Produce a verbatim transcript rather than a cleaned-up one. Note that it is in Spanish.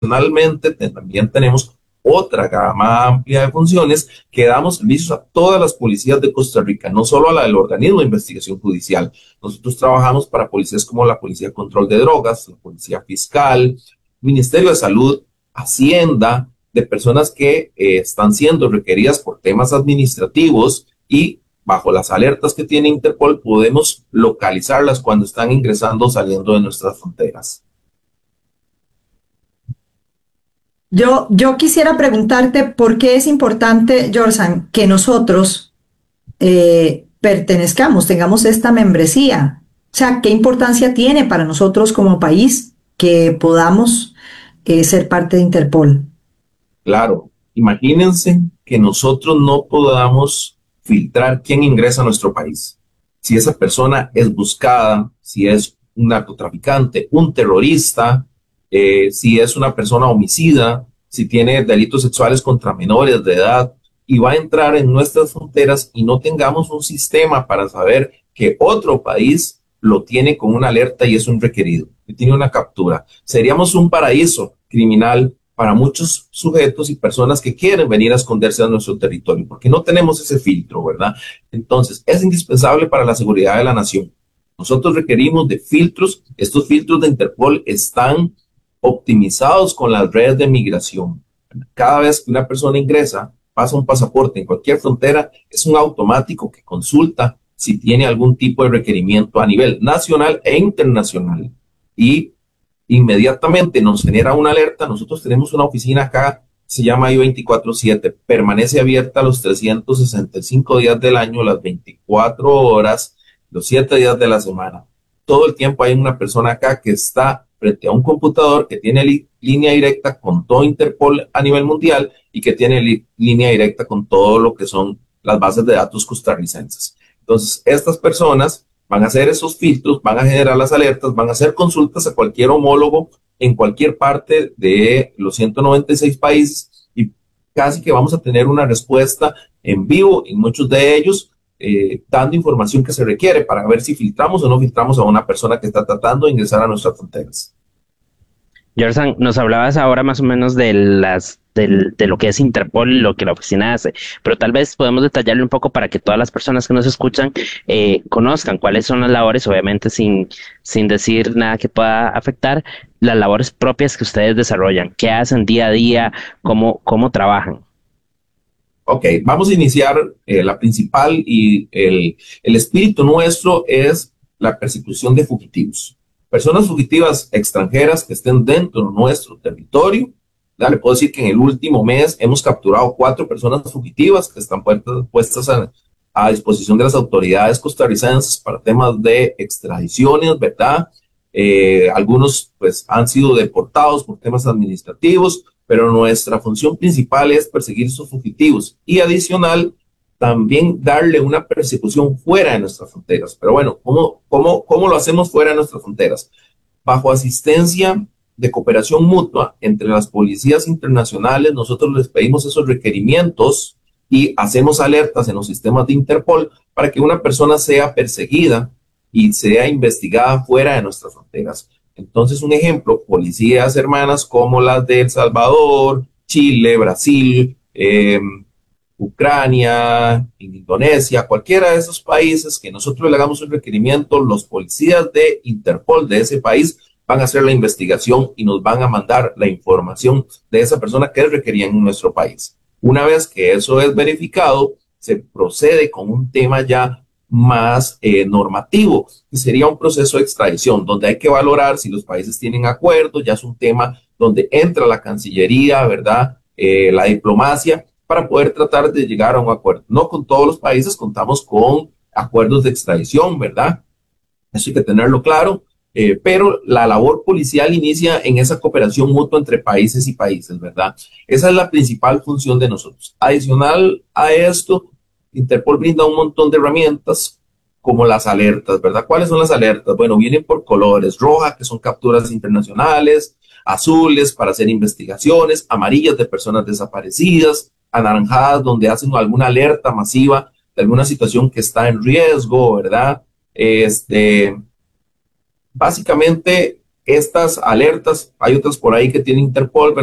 Adicionalmente, te- también tenemos otra gama amplia de funciones que damos servicios a todas las policías de Costa Rica, no solo a la del organismo de investigación judicial. Nosotros trabajamos para policías como la Policía de Control de Drogas, la Policía Fiscal, Ministerio de Salud, Hacienda, de personas que eh, están siendo requeridas por temas administrativos y bajo las alertas que tiene Interpol podemos localizarlas cuando están ingresando o saliendo de nuestras fronteras. Yo, yo quisiera preguntarte por qué es importante, Jorsan, que nosotros eh, pertenezcamos, tengamos esta membresía. O sea, ¿qué importancia tiene para nosotros como país que podamos eh, ser parte de Interpol? Claro, imagínense que nosotros no podamos filtrar quién ingresa a nuestro país. Si esa persona es buscada, si es un narcotraficante, un terrorista, eh, si es una persona homicida, si tiene delitos sexuales contra menores de edad y va a entrar en nuestras fronteras y no tengamos un sistema para saber que otro país lo tiene con una alerta y es un requerido, que tiene una captura. Seríamos un paraíso criminal para muchos sujetos y personas que quieren venir a esconderse a nuestro territorio, porque no tenemos ese filtro, ¿verdad? Entonces, es indispensable para la seguridad de la nación. Nosotros requerimos de filtros. Estos filtros de Interpol están optimizados con las redes de migración. Cada vez que una persona ingresa, pasa un pasaporte en cualquier frontera, es un automático que consulta si tiene algún tipo de requerimiento a nivel nacional e internacional. Y inmediatamente nos genera una alerta. Nosotros tenemos una oficina acá, se llama I veinticuatro siete, permanece abierta los trescientos sesenta y cinco días del año, las veinticuatro horas, los siete días de la semana. Todo el tiempo hay una persona acá que está frente a un computador que tiene li- línea directa con todo Interpol a nivel mundial y que tiene li- línea directa con todo lo que son las bases de datos costarricenses. Entonces, estas personas van a hacer esos filtros, van a generar las alertas, van a hacer consultas a cualquier homólogo en cualquier parte de los ciento noventa y seis países y casi que vamos a tener una respuesta en vivo en muchos de ellos, eh, dando información que se requiere para ver si filtramos o no filtramos a una persona que está tratando de ingresar a nuestras fronteras. Jorsan, nos hablabas ahora más o menos de las del- de lo que es Interpol y lo que la oficina hace, pero tal vez podemos detallarle un poco para que todas las personas que nos escuchan eh, conozcan cuáles son las labores, obviamente sin, sin decir nada que pueda afectar, las labores propias que ustedes desarrollan, qué hacen día a día, cómo, cómo trabajan. Ok, vamos a iniciar. Eh, la principal y el, el espíritu nuestro es la persecución de fugitivos. Personas fugitivas extranjeras que estén dentro de nuestro territorio. Ya le puedo decir que en el último mes hemos capturado cuatro personas fugitivas que están puestas, puestas a, a disposición de las autoridades costarricenses para temas de extradiciones, ¿verdad? Eh, algunos pues han sido deportados por temas administrativos, pero nuestra función principal es perseguir esos fugitivos y adicional también darle una persecución fuera de nuestras fronteras. Pero bueno, ¿cómo, cómo, cómo lo hacemos fuera de nuestras fronteras? Bajo asistencia de cooperación mutua entre las policías internacionales, nosotros les pedimos esos requerimientos y hacemos alertas en los sistemas de Interpol para que una persona sea perseguida y sea investigada fuera de nuestras fronteras. Entonces, un ejemplo, policías hermanas como las de El Salvador, Chile, Brasil, eh, Ucrania, Indonesia, cualquiera de esos países que nosotros le hagamos un requerimiento, los policías de Interpol de ese país van a hacer la investigación y nos van a mandar la información de esa persona que requerían en nuestro país. Una vez que eso es verificado, se procede con un tema ya más eh, normativo, que sería un proceso de extradición, donde hay que valorar si los países tienen acuerdos. Ya es un tema donde entra la Cancillería, ¿verdad? Eh, la diplomacia, para poder tratar de llegar a un acuerdo. No con todos los países contamos con acuerdos de extradición, ¿verdad? Eso hay que tenerlo claro. Eh, pero la labor policial inicia en esa cooperación mutua entre países y países, ¿verdad? Esa es la principal función de nosotros. Adicional a esto, Interpol brinda un montón de herramientas como las alertas, ¿verdad? ¿Cuáles son las alertas? Bueno, vienen por colores: roja, que son capturas internacionales; azules, para hacer investigaciones; amarillas, de personas desaparecidas; anaranjadas, donde hacen alguna alerta masiva de alguna situación que está en riesgo, ¿verdad? Este, Básicamente, estas alertas, hay otras por ahí que tiene Interpol,